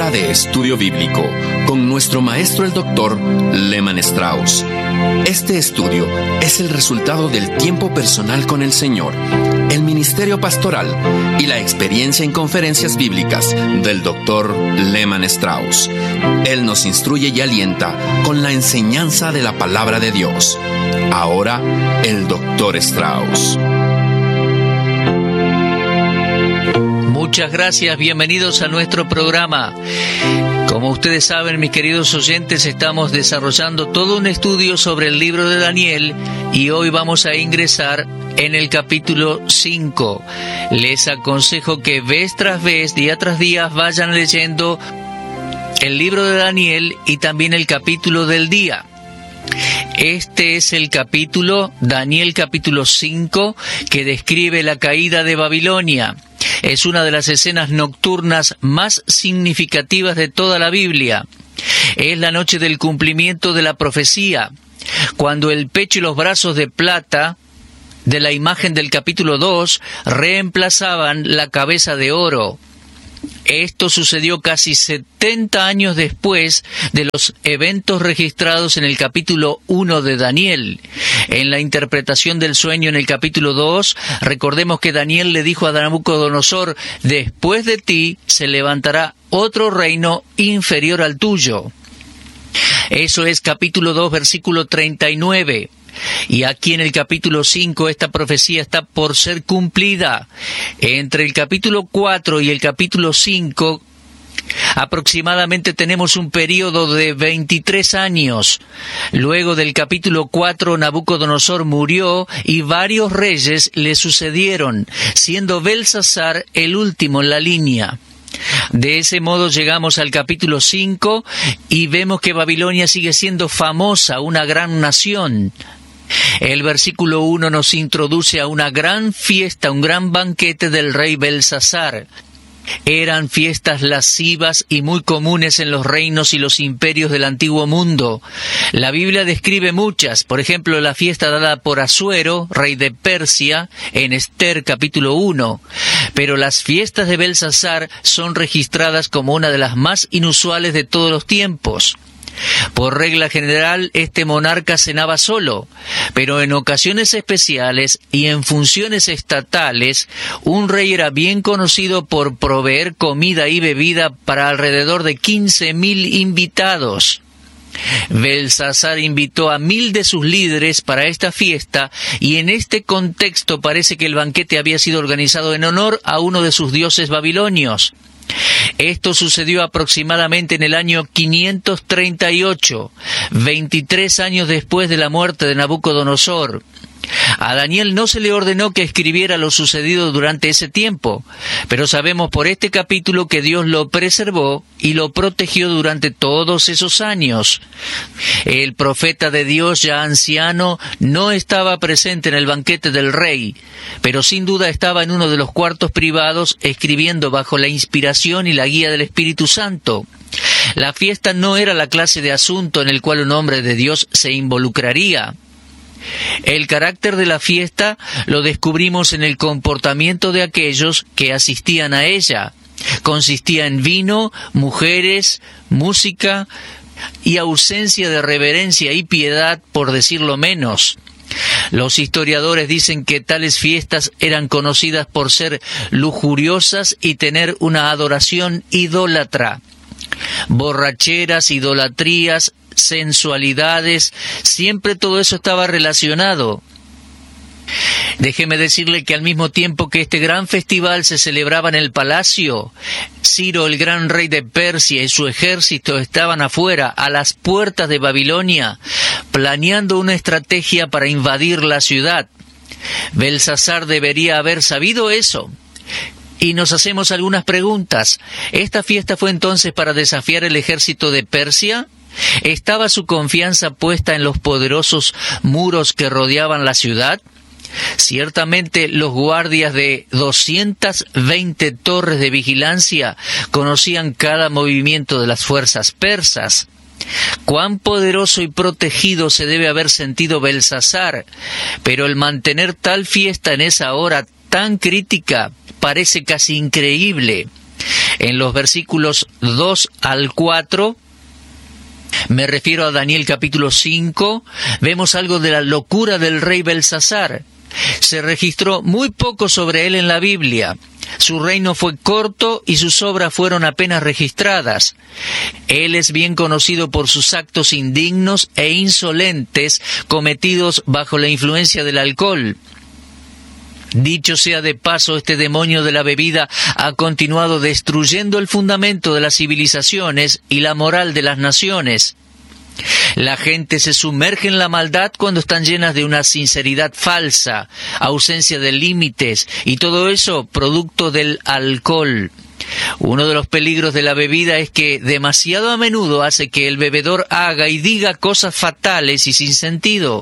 Hora de Estudio Bíblico con nuestro maestro el Dr. Lehman Strauss. Este estudio es el resultado del tiempo personal con el Señor, el ministerio pastoral y la experiencia en conferencias bíblicas del Dr. Lehman Strauss. Él nos instruye y alienta con la enseñanza de la palabra de Dios. Ahora, el Dr. Strauss. Muchas gracias, bienvenidos a nuestro programa. Como ustedes saben, mis queridos oyentes, estamos desarrollando todo un estudio sobre el libro de Daniel y hoy vamos a ingresar en el capítulo 5. Les aconsejo que vez tras vez, día tras día, vayan leyendo el libro de Daniel y también el capítulo del día. Este es el capítulo, Daniel capítulo 5, que describe la caída de Babilonia. Es una de las escenas nocturnas más significativas de toda la Biblia. Es la noche del cumplimiento de la profecía, cuando el pecho y los brazos de plata de la imagen del capítulo 2 reemplazaban la cabeza de oro. Esto sucedió casi 70 años después de los eventos registrados en el capítulo 1 de Daniel. En la interpretación del sueño en el capítulo 2, recordemos que Daniel le dijo a Nabucodonosor: después de ti se levantará otro reino inferior al tuyo. Eso es capítulo 2, versículo 39. Y aquí en el capítulo 5 esta profecía está por ser cumplida. Entre el capítulo 4 y el capítulo 5 aproximadamente tenemos un período de 23 años. Luego del capítulo 4 Nabucodonosor murió y varios reyes le sucedieron, siendo Belsasar el último en la línea. De ese modo llegamos al capítulo 5 y vemos que Babilonia sigue siendo famosa, una gran nación. El versículo 1 nos introduce a una gran fiesta, un gran banquete del rey Belsasar. Eran fiestas lascivas y muy comunes en los reinos y los imperios del antiguo mundo. La Biblia describe muchas, por ejemplo, la fiesta dada por Asuero, rey de Persia, en Esther capítulo 1. Pero las fiestas de Belsasar son registradas como una de las más inusuales de todos los tiempos. Por regla general, este monarca cenaba solo, pero en ocasiones especiales y en funciones estatales, un rey era bien conocido por proveer comida y bebida para alrededor de 15,000 invitados. Belsasar invitó a 1,000 de sus líderes para esta fiesta, y en este contexto parece que el banquete había sido organizado en honor a uno de sus dioses babilonios. Esto sucedió aproximadamente en el año 538, 23 años después de la muerte de Nabucodonosor. A Daniel no se le ordenó que escribiera lo sucedido durante ese tiempo, pero sabemos por este capítulo que Dios lo preservó y lo protegió durante todos esos años. El profeta de Dios, ya anciano, no estaba presente en el banquete del rey, pero sin duda estaba en uno de los cuartos privados escribiendo bajo la inspiración y la guía del Espíritu Santo. La fiesta no era la clase de asunto en el cual un hombre de Dios se involucraría. El carácter de la fiesta lo descubrimos en el comportamiento de aquellos que asistían a ella. Consistía en vino, mujeres, música y ausencia de reverencia y piedad, por decirlo menos. Los historiadores dicen que tales fiestas eran conocidas por ser lujuriosas y tener una adoración idólatra. Borracheras, idolatrías, sensualidades, siempre todo eso estaba relacionado. Déjeme decirle que al mismo tiempo que este gran festival se celebraba en el palacio, Ciro, el gran rey de Persia, y su ejército estaban afuera, a las puertas de Babilonia, planeando una estrategia para invadir la ciudad. Belsasar debería haber sabido eso. Y nos hacemos algunas preguntas. ¿Esta fiesta fue entonces para desafiar el ejército de Persia? ¿Estaba su confianza puesta en los poderosos muros que rodeaban la ciudad? Ciertamente los guardias de 220 torres de vigilancia conocían cada movimiento de las fuerzas persas. Cuán poderoso y protegido se debe haber sentido Belsasar, pero el mantener tal fiesta en esa hora tan crítica parece casi increíble. En los versículos 2 al 4, me refiero a Daniel capítulo 5, vemos algo de la locura del rey Belsasar. Se registró muy poco sobre él en la Biblia. Su reino fue corto y sus obras fueron apenas registradas. Él es bien conocido por sus actos indignos e insolentes cometidos bajo la influencia del alcohol. Dicho sea de paso, este demonio de la bebida ha continuado destruyendo el fundamento de las civilizaciones y la moral de las naciones. La gente se sumerge en la maldad cuando están llenas de una sinceridad falsa, ausencia de límites, y todo eso producto del alcohol. Uno de los peligros de la bebida es que demasiado a menudo hace que el bebedor haga y diga cosas fatales y sin sentido.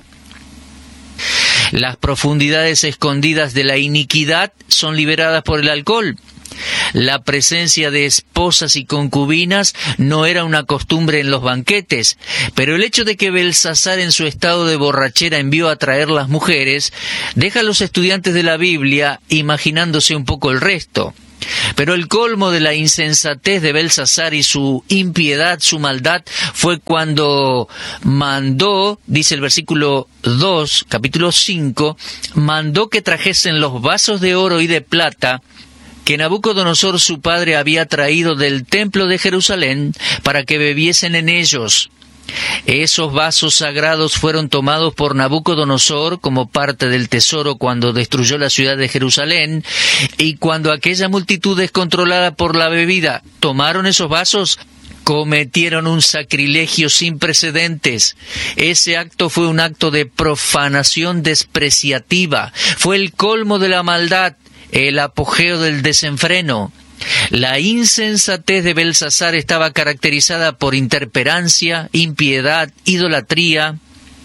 Las profundidades escondidas de la iniquidad son liberadas por el alcohol. La presencia de esposas y concubinas no era una costumbre en los banquetes, pero el hecho de que Belsasar en su estado de borrachera envió a traer las mujeres, deja a los estudiantes de la Biblia imaginándose un poco el resto. Pero el colmo de la insensatez de Belsasar y su impiedad, su maldad, fue cuando mandó, dice el versículo 2, capítulo 5, mandó que trajesen los vasos de oro y de plata que Nabucodonosor su padre había traído del templo de Jerusalén para que bebiesen en ellos. Esos vasos sagrados fueron tomados por Nabucodonosor como parte del tesoro cuando destruyó la ciudad de Jerusalén, y cuando aquella multitud descontrolada por la bebida tomaron esos vasos, cometieron un sacrilegio sin precedentes. Ese acto fue un acto de profanación despreciativa, fue el colmo de la maldad, el apogeo del desenfreno. La insensatez de Belsasar estaba caracterizada por interperancia, impiedad, idolatría.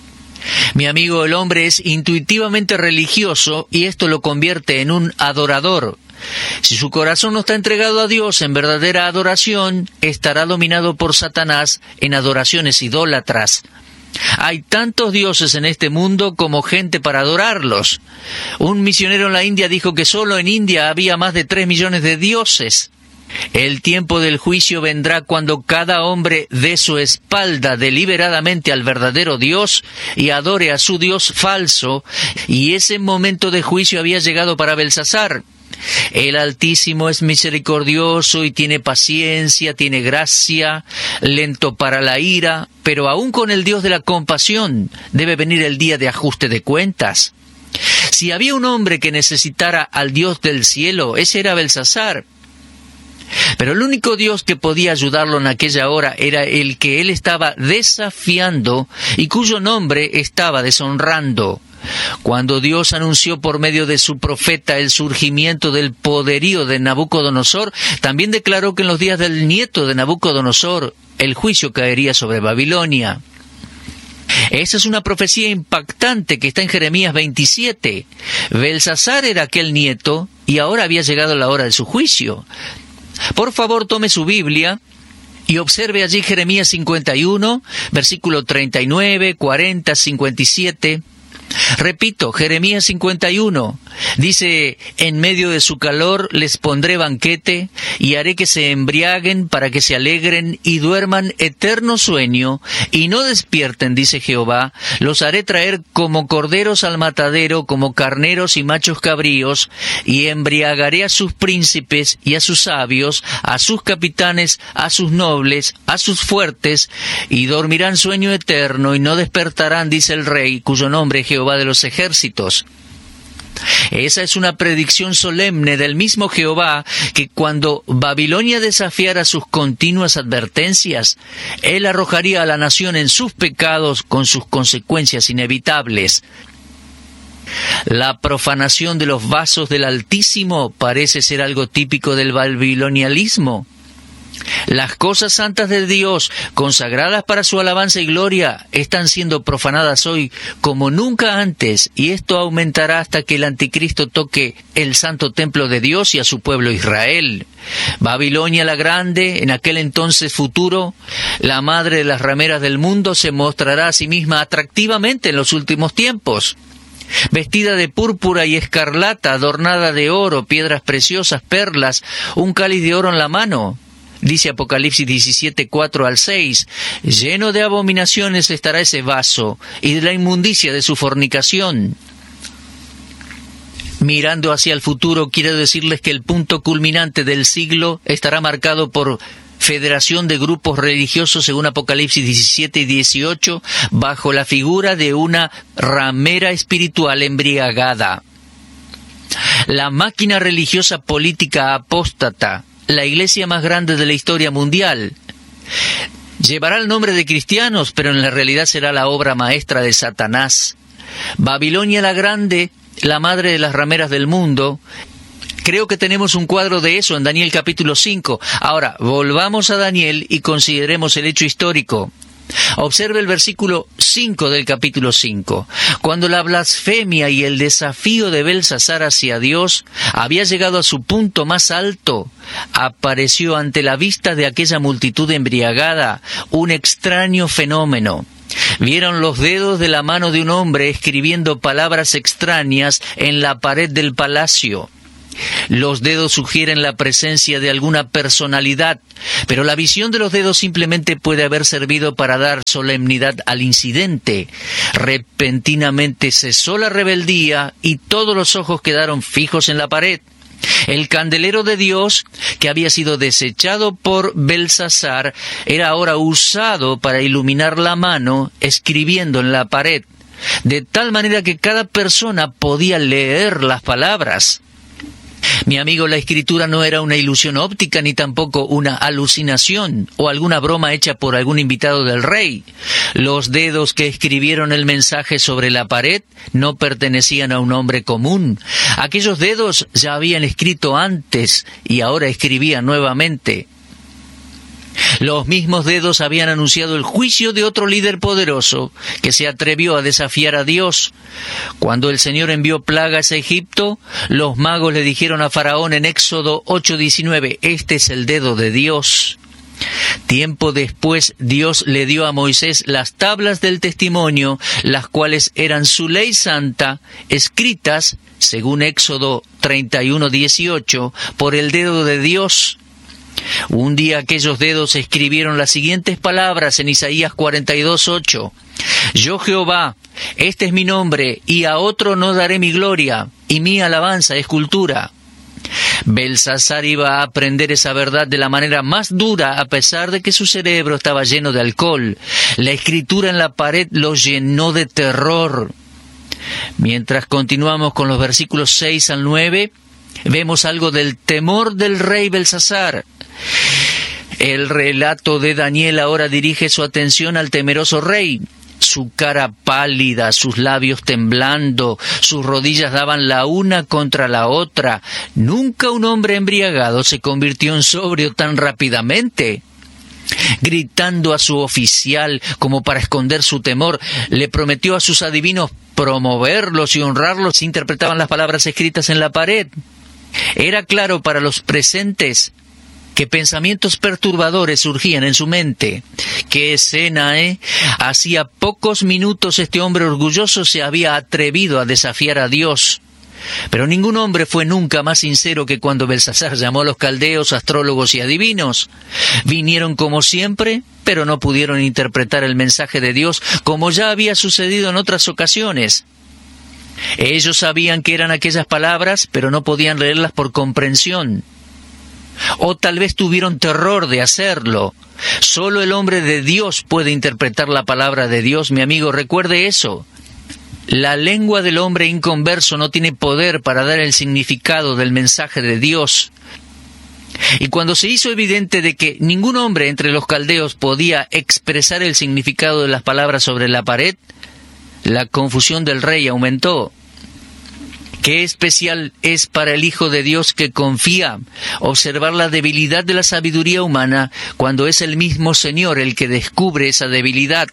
Mi amigo, el hombre es intuitivamente religioso y esto lo convierte en un adorador. Si su corazón no está entregado a Dios en verdadera adoración, estará dominado por Satanás en adoraciones idólatras. Hay tantos dioses en este mundo como gente para adorarlos. Un misionero en la India dijo que solo en India había más de 3 millones de dioses. El tiempo del juicio vendrá cuando cada hombre dé su espalda deliberadamente al verdadero Dios y adore a su Dios falso, y ese momento de juicio había llegado para Belsasar. El Altísimo es misericordioso y tiene paciencia, tiene gracia, lento para la ira, pero aún con el Dios de la compasión debe venir el día de ajuste de cuentas. Si había un hombre que necesitara al Dios del cielo, ese era Belsasar. Pero el único Dios que podía ayudarlo en aquella hora era el que él estaba desafiando y cuyo nombre estaba deshonrando. Cuando Dios anunció por medio de su profeta el surgimiento del poderío de Nabucodonosor, también declaró que en los días del nieto de Nabucodonosor el juicio caería sobre Babilonia. Esa es una profecía impactante que está en Jeremías 27. Belsasar era aquel nieto y ahora había llegado la hora de su juicio. Por favor, tome su Biblia y observe allí Jeremías 51, versículo 39, 40, 57... Repito, Jeremías 51, dice, en medio de su calor les pondré banquete y haré que se embriaguen para que se alegren y duerman eterno sueño y no despierten, dice Jehová. Los haré traer como corderos al matadero, como carneros y machos cabríos, y embriagaré a sus príncipes y a sus sabios, a sus capitanes, a sus nobles, a sus fuertes, y dormirán sueño eterno y no despertarán, dice el Rey, cuyo nombre es Jehová de los ejércitos. Esa es una predicción solemne del mismo Jehová, que cuando Babilonia desafiara sus continuas advertencias, él arrojaría a la nación en sus pecados con sus consecuencias inevitables. La profanación de los vasos del Altísimo parece ser algo típico del babilonialismo. Las cosas santas de Dios, consagradas para su alabanza y gloria, están siendo profanadas hoy como nunca antes, y esto aumentará hasta que el anticristo toque el santo templo de Dios y a su pueblo Israel. Babilonia la Grande, en aquel entonces futuro, la madre de las rameras del mundo, se mostrará a sí misma atractivamente en los últimos tiempos. vestida de púrpura y escarlata, adornada de oro, piedras preciosas, perlas, un cáliz de oro en la mano. Dice Apocalipsis 17, 4 al 6, lleno de abominaciones estará ese vaso, y de la inmundicia de su fornicación. Mirando hacia el futuro, quiero decirles que el punto culminante del siglo estará marcado por federación de grupos religiosos, según Apocalipsis 17 y 18, bajo la figura de una ramera espiritual embriagada. La máquina religiosa política apóstata, la iglesia más grande de la historia mundial, llevará el nombre de cristianos, pero en la realidad será la obra maestra de Satanás. Babilonia la Grande, la madre de las rameras del mundo. Creo que tenemos un cuadro de eso en Daniel capítulo 5. Ahora, volvamos a Daniel y consideremos el hecho histórico. Observe el versículo 5 del capítulo 5. Cuando la blasfemia y el desafío de Belsasar hacia Dios había llegado a su punto más alto, apareció ante la vista de aquella multitud embriagada un extraño fenómeno. Vieron los dedos de la mano de un hombre escribiendo palabras extrañas en la pared del palacio. Los dedos sugieren la presencia de alguna personalidad, pero la visión de los dedos simplemente puede haber servido para dar solemnidad al incidente. Repentinamente cesó la rebeldía y todos los ojos quedaron fijos en la pared. El candelero de Dios, que había sido desechado por Belsasar, era ahora usado para iluminar la mano escribiendo en la pared, de tal manera que cada persona podía leer las palabras. Mi amigo, la escritura no era una ilusión óptica ni tampoco una alucinación o alguna broma hecha por algún invitado del rey. Los dedos que escribieron el mensaje sobre la pared no pertenecían a un hombre común. Aquellos dedos ya habían escrito antes y ahora escribían nuevamente. Los mismos dedos habían anunciado el juicio de otro líder poderoso que se atrevió a desafiar a Dios. Cuando el Señor envió plagas a Egipto, los magos le dijeron a Faraón en Éxodo 8:19, «Este es el dedo de Dios». Tiempo después, Dios le dio a Moisés las tablas del testimonio, las cuales eran su ley santa, escritas, según Éxodo 31:18, por el dedo de Dios. Un día aquellos dedos escribieron las siguientes palabras en Isaías 42:8. «Yo Jehová, este es mi nombre, y a otro no daré mi gloria, y mi alabanza es cultura». Belsasar iba a aprender esa verdad de la manera más dura, a pesar de que su cerebro estaba lleno de alcohol. La escritura en la pared lo llenó de terror. Mientras continuamos con los versículos 6 al 9, vemos algo del temor del rey Belsasar. El relato de Daniel ahora dirige su atención al temeroso rey. Su cara pálida, sus labios temblando, sus rodillas daban la una contra la otra. Nunca un hombre embriagado se convirtió en sobrio tan rápidamente. Gritando a su oficial como para esconder su temor, le prometió a sus adivinos promoverlos y honrarlos si interpretaban las palabras escritas en la pared. Era claro para los presentes que pensamientos perturbadores surgían en su mente. ¡Qué escena, eh! Hacía pocos minutos este hombre orgulloso se había atrevido a desafiar a Dios. Pero ningún hombre fue nunca más sincero que cuando Belsasar llamó a los caldeos, astrólogos y adivinos. Vinieron como siempre, pero no pudieron interpretar el mensaje de Dios como ya había sucedido en otras ocasiones. Ellos sabían que eran aquellas palabras, pero no podían leerlas por comprensión. O tal vez tuvieron terror de hacerlo. Solo el hombre de Dios puede interpretar la palabra de Dios, mi amigo, recuerde eso. La lengua del hombre inconverso no tiene poder para dar el significado del mensaje de Dios. Y cuando se hizo evidente de que ningún hombre entre los caldeos podía expresar el significado de las palabras sobre la pared, la confusión del rey aumentó. Qué especial es para el Hijo de Dios que confía observar la debilidad de la sabiduría humana cuando es el mismo Señor el que descubre esa debilidad.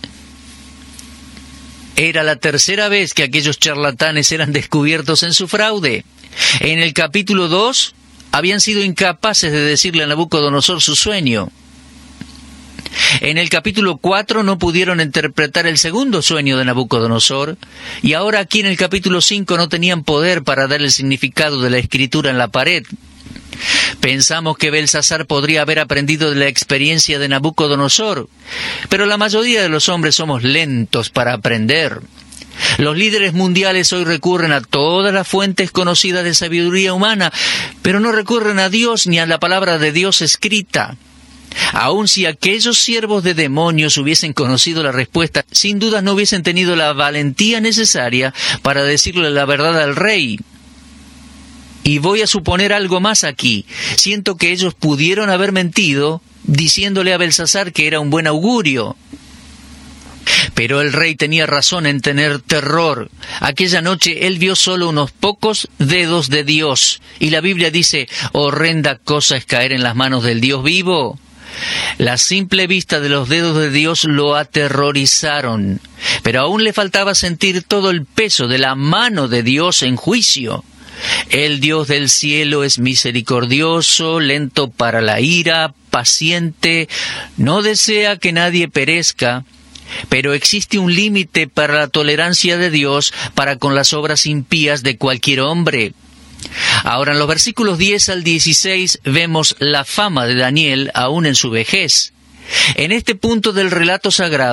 Era la tercera vez que aquellos charlatanes eran descubiertos en su fraude. En el capítulo 2 habían sido incapaces de decirle a Nabucodonosor su sueño. En el capítulo 4 no pudieron interpretar el segundo sueño de Nabucodonosor, y ahora aquí en el capítulo 5 no tenían poder para dar el significado de la escritura en la pared. Pensamos que Belsasar podría haber aprendido de la experiencia de Nabucodonosor, pero la mayoría de los hombres somos lentos para aprender. Los líderes mundiales hoy recurren a todas las fuentes conocidas de sabiduría humana, pero no recurren a Dios ni a la palabra de Dios escrita. Aun si aquellos siervos de demonios hubiesen conocido la respuesta, sin duda no hubiesen tenido la valentía necesaria para decirle la verdad al rey. Y voy a suponer algo más aquí. Siento que ellos pudieron haber mentido diciéndole a Belsasar que era un buen augurio. Pero el rey tenía razón en tener terror. Aquella noche él vio solo unos pocos dedos de Dios. Y la Biblia dice, horrenda cosa es caer en las manos del Dios vivo. La simple vista de los dedos de Dios lo aterrorizaron. Pero aún le faltaba sentir todo el peso de la mano de Dios en juicio. El Dios del cielo es misericordioso, lento para la ira, paciente, no desea que nadie perezca, pero existe un límite para la tolerancia de Dios para con las obras impías de cualquier hombre. Ahora, en los versículos 10 al 16 vemos la fama de Daniel aún en su vejez. En este punto del relato sagrado,